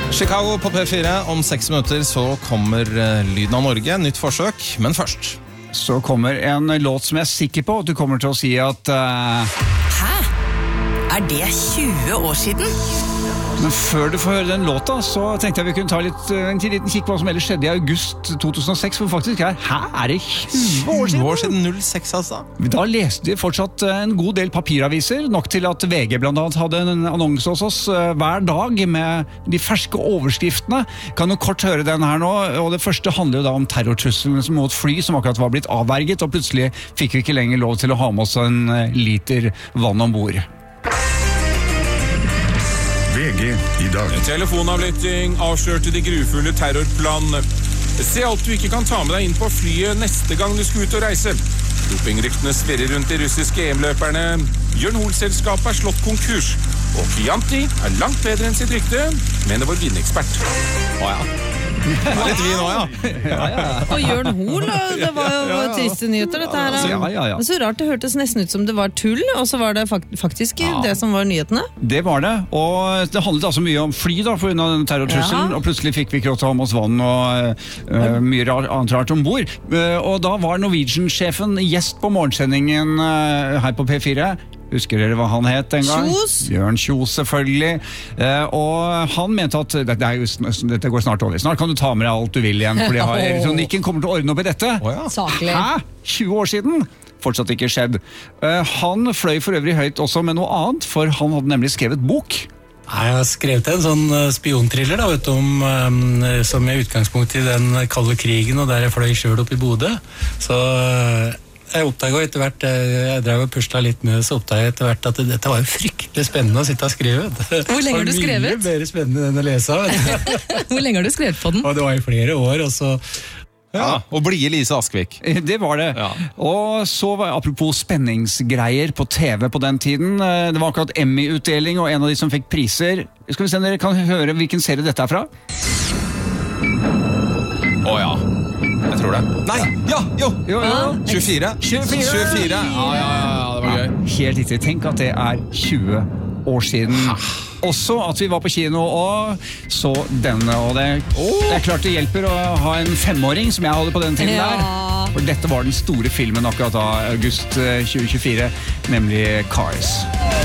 Chicago på P4. Om 6 minutter så kommer Lyden av Norge. Nytt forsøk, men først. Så kommer en låt som jeg er sikker på at du kommer til å si at Hæ? Er det 20 år siden? Men før du får høre den låta, så tenkte jeg vi kunne ta en liten kikk på hva som ellers skjedde i august 2006, for faktisk er det 20 år siden? 20 år siden 06, altså. Da leste de fortsatt en god del papiraviser, nok til at VG blant annet hadde en annonse hos oss hver dag med de ferske overskriftene. Kan jo kort høre den her nå, og det første handler jo da om terrortrusselen mot fly som akkurat var blitt avverget, og plutselig fikk vi ikke lenger lov til å ha med oss en liter vann ombord. VG i dag. Telefonavlytting avslørte de grufulle terrorplanene. Se alt du ikke kan ta med deg inn på flyet neste gang du skal ut og reise. Dopingryktene sverrer rundt de russiske EM-løperne. Jørn Hoel-selskapet er slått konkurs. Og Chianti er langt bedre enn sitt rykte, mener vår vinekspert. Litt vin også, Og Jørn Hoel, det var jo triste nyheter dette her. Ja. Men så rart, det hørtes nesten ut som det var tull, og så var det faktisk det som var nyhetene. Det var det, og det handlet altså mye om fly da, for grunn av den terrortrusselen, og plutselig fikk vi ikke lov til å ha med oss vann og mye annet rart ombord. Og da var Norwegian-sjefen gjest på morgensendingen her på P4. Husker dere hva han het den gang? Kjos. Bjørn Kjos, selvfølgelig. Og han mente at dette går snart over. Snart kan du ta med deg alt du vil igjen, fordi elektronikken kommer til å ordne opp i dette. Saklig. Hæ? 20 år siden? Fortsatt ikke skjedd. Han fløy for øvrig høyt også med noe annet, for han hadde nemlig skrevet bok. Jeg har skrevet en sånn spiontriller da, vet du, som er utgangspunkt i den kalde krigen, og der jeg fløy selv opp i Bodø. Så jeg oppdaget etter hvert, jeg drev og puslet litt med det, så oppdaget jeg etter hvert at dette var jo fryktelig spennende å sitte og skrive. Hvor lenge har du skrevet? Det var mye mer spennende enn å lese av. Hvor lenge har du skrevet på den? Og det var i flere år, og så... Ja, og blie Lise Askvik. Det var det. Ja. Og så var apropos spenningsgreier på TV på den tiden. Det var akkurat Emmy-utdeling, og en av de som fikk priser. Skal vi se om dere kan høre hvilken serie dette er fra? Ja. Jeg tror det. Nei, jo. 24. 24. Ja, det var gøy. Helt riktig. Tenk at det er 20 år siden. Også at vi var på kino og så denne, og det er klart det hjelper å ha en 5-åring som jeg hadde på den tiden der. For dette var den store filmen akkurat da, august 2024, nemlig Cars.